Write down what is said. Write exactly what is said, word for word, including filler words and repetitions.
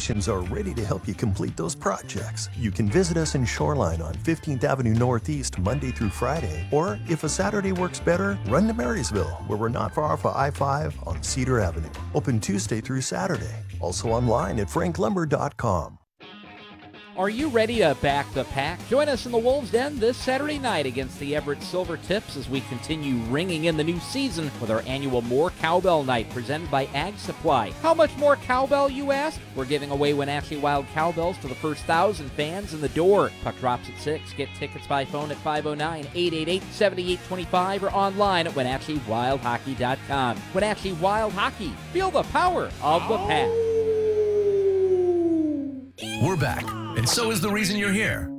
technicians are ready to help you complete those projects. You can visit us in Shoreline on fifteenth Avenue Northeast Monday through Friday, or if a Saturday works better, run to Marysville, where we're not far off of I five on Cedar Avenue. Open Tuesday through Saturday. Also online at frank lumber dot com. Are you ready to back the pack? Join us in the Wolves' Den this Saturday night against the Everett Silver Tips as we continue ringing in the new season with our annual More Cowbell Night presented by Ag Supply. How much more cowbell, you ask? We're giving away Wenatchee Wild cowbells to the first thousand fans in the door. Puck drops at six. Get tickets by phone at five oh nine, eight eight eight, seven eight two five or online at Wenatchee Wild Hockey dot com. Wenatchee Wild Hockey. Feel the power of the pack. We're back, and so is the reason you're here.